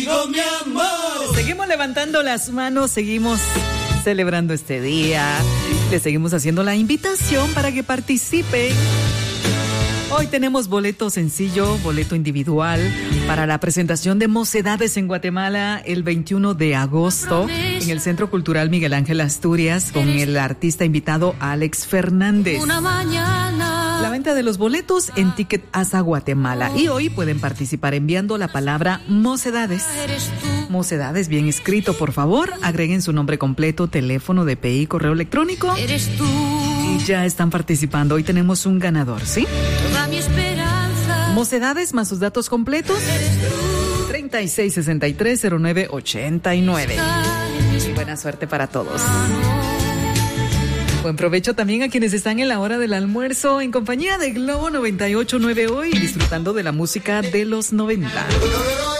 Mi amor. Seguimos levantando las manos, seguimos celebrando este día. Le seguimos haciendo la invitación para que participen. Hoy tenemos boleto sencillo, boleto individual para la presentación de Mocedades en Guatemala el 21 de agosto en el Centro Cultural Miguel Ángel Asturias con el artista invitado Alex Fernández. La venta de los boletos en Ticket Asa Guatemala. Y hoy pueden participar enviando la palabra Mocedades. Mocedades bien escrito, por favor. Agreguen su nombre completo, teléfono, DPI, correo electrónico. Y ya están participando. Hoy tenemos un ganador, ¿sí? Mocedades más sus datos completos. 36630989. Y buena suerte para todos. Buen provecho también a quienes están en la hora del almuerzo en compañía de Globo 98.9 hoy, disfrutando de la música de los 90.